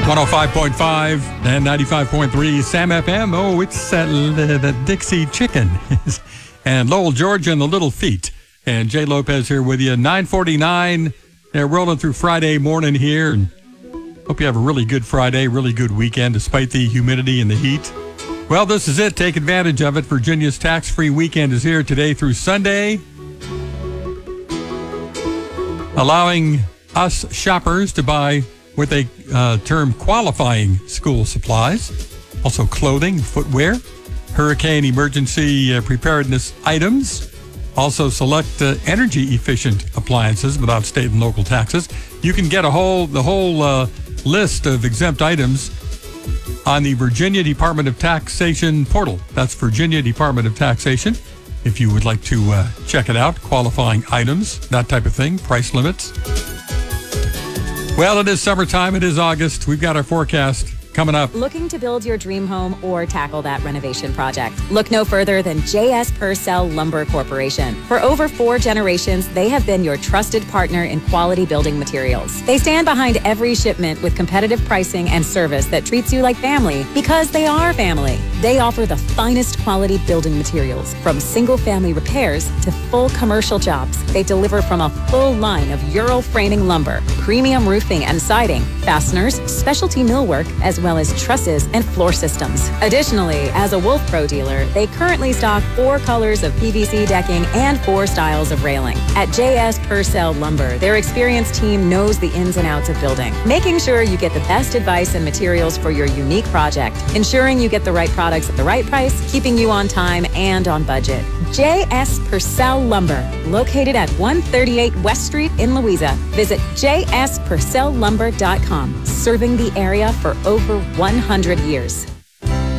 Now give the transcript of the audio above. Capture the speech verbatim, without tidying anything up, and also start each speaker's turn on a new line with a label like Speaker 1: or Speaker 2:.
Speaker 1: one oh five point five and ninety-five point three Sam F M. Oh, it's that, uh, that Dixie Chicken. And Lowell, Georgia and the Little Feet. And Jay Lopez here with you. nine forty-nine. They're rolling through Friday morning here. And hope you have a really good Friday, really good weekend despite the humidity and the heat. Well, this is it. Take advantage of it. Virginia's tax-free weekend is here today through Sunday, allowing us shoppers to buy what they uh, term qualifying school supplies, also clothing, footwear, hurricane emergency uh, preparedness items, also select uh, energy-efficient appliances without state and local taxes. You can get a whole the whole uh, list of exempt items on the Virginia Department of Taxation portal. That's Virginia Department of Taxation. If you would like to uh, check it out, qualifying items, that type of thing, price limits. Well, it is summertime. It is August. We've got our forecast coming up.
Speaker 2: Looking to build your dream home or tackle that renovation project? Look no further than J S Purcell Lumber Corporation. For over four generations, they have been your trusted partner in quality building materials. They stand behind every shipment with competitive pricing and service that treats you like family because they are family. They offer the finest quality building materials, from single-family repairs to full commercial jobs. They deliver from a full line of Euro framing lumber, premium roofing and siding, fasteners, specialty millwork, as well as trusses and floor systems. Additionally, as a Wolf Pro dealer, they currently stock four colors of P V C decking and four styles of railing. At J S Purcell Lumber, their experienced team knows the ins and outs of building, making sure you get the best advice and materials for your unique project, ensuring you get the right products at the right price, keeping you on time and on budget. J S Purcell Lumber, located at one thirty-eight West Street in Louisa. Visit j s purcell lumber dot com, serving the area for over one hundred years.